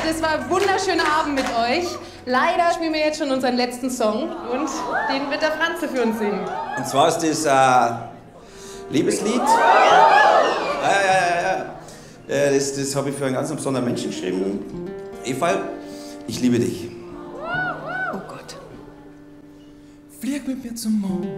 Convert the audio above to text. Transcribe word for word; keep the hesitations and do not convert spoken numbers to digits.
das war ein wunderschöner Abend mit euch. Leider spielen wir jetzt schon unseren letzten Song und den wird der Franze für uns singen. Und zwar ist das äh, Liebeslied. Ja, ja, ja, ja. Äh, das das habe ich für einen ganz besonderen Menschen geschrieben. Eva, ich liebe dich. Oh Gott. Flieg mit mir zum Mond.